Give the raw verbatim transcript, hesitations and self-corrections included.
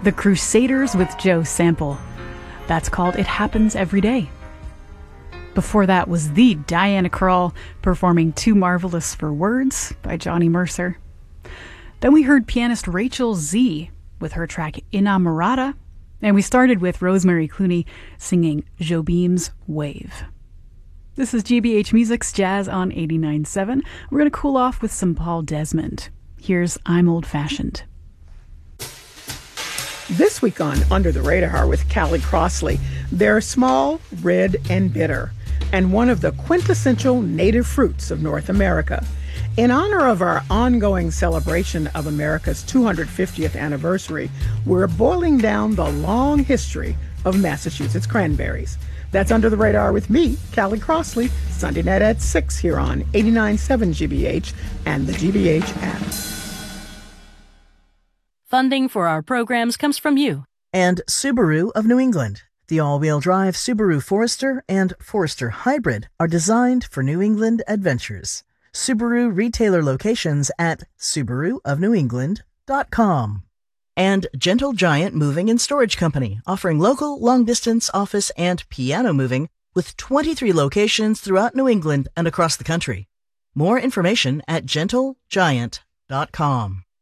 The Crusaders with Joe Sample. That's called It Happens Every Day. Before that was the Diana Krall performing Too Marvelous for Words by Johnny Mercer. Then we heard pianist Rachel Z with her track Inamorata, and we started with Rosemary Clooney singing Jobim's Wave. This is G B H Music's Jazz on eighty-nine point seven. We're going to cool off with some Paul Desmond. Here's I'm Old Fashioned. This week on Under the Radar with Callie Crossley, they're small, red, and bitter, and one of the quintessential native fruits of North America. In honor of our ongoing celebration of America's two hundred fiftieth anniversary, we're boiling down the long history of Massachusetts cranberries. That's Under the Radar with me, Callie Crossley, Sunday night at six here on eighty-nine point seven G B H and the G B H app. Funding for our programs comes from you. And Subaru of New England. The all-wheel drive Subaru Forester and Forester Hybrid are designed for New England adventures. Subaru retailer locations at subaru of new england dot com. And Gentle Giant Moving and Storage Company, offering local, long-distance office and piano moving with twenty-three locations throughout New England and across the country. More information at gentle giant dot com.